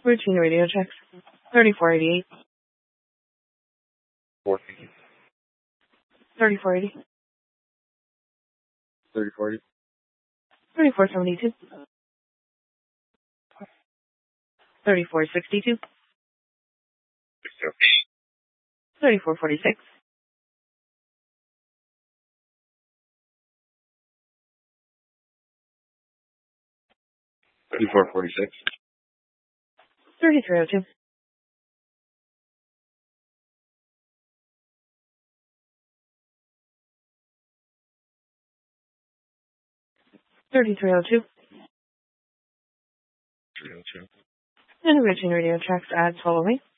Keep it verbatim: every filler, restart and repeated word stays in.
Routine radio checks. thirty-four eighty-eight. four fifty. thirty-four eighty. thirty-four eighty. thirty-four seventy-two. thirty-four sixty-two. thirty-four forty-six. thirty-four forty-six. thirty-three oh two. thirty-three oh two. three oh two. And routine radio checks as follow me.